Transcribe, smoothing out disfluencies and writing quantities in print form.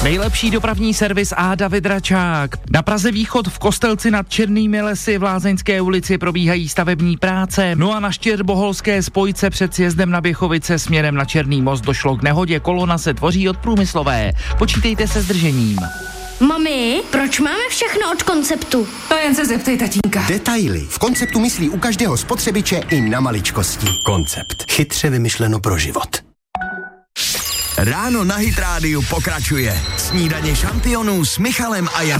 Nejlepší dopravní servis a David Račák. Na Praze Východ v Kostelci nad Černými lesy v Lázeňské ulici probíhají stavební práce. No a na Štěrboholské spojce před sjezdem na Běchovice směrem na Černý most došlo k nehodě, kolona se tvoří od Průmyslové. Počítejte se zdržením. Mami, proč máme všechno od Konceptu? To jen se zeptej tatínka. Detaily. V Konceptu myslí u každého spotřebiče i na maličkosti. Koncept. Chytře vymyšleno pro život. Ráno na Hit Rádiu pokračuje. Snídaně šampionů s Michalem a Janou.